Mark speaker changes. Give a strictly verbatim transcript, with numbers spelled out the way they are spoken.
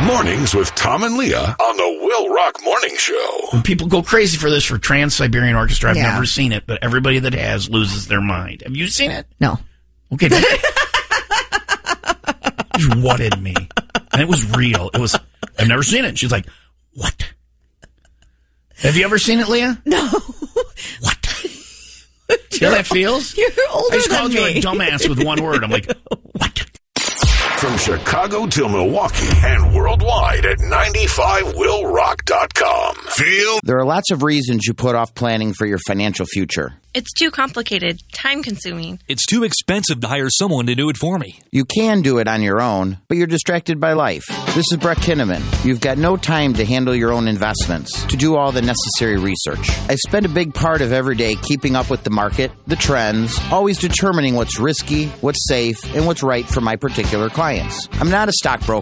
Speaker 1: Mornings with Tom and Leah on the Will Rock Morning Show.
Speaker 2: When people go crazy for this for Trans-Siberian Orchestra, I've
Speaker 3: Yeah.
Speaker 2: never seen it, but everybody that has loses their mind. Have you seen it?
Speaker 3: No.
Speaker 2: Okay. Just whatted me. And it was real. It was, I've never seen it. She's like, what? Have you ever seen it, Leah?
Speaker 3: No.
Speaker 2: What? See how that feels?
Speaker 3: You're older
Speaker 2: I just
Speaker 3: than
Speaker 2: called
Speaker 3: me.
Speaker 2: you a dumbass with one word. I'm like, what?
Speaker 1: From Chicago to Milwaukee and worldwide at ninety-five will rock dot com. Feel
Speaker 4: There are lots of reasons you put off planning for your financial future.
Speaker 5: It's too complicated, time-consuming.
Speaker 6: It's too expensive to hire someone to do it for me.
Speaker 4: You can do it on your own, but you're distracted by life. This is Brett Kinnaman. You've got no time to handle your own investments, to do all the necessary research. I spend a big part of every day keeping up with the market, the trends, always determining what's risky, what's safe, and what's right for my particular clients. I'm not a stockbroker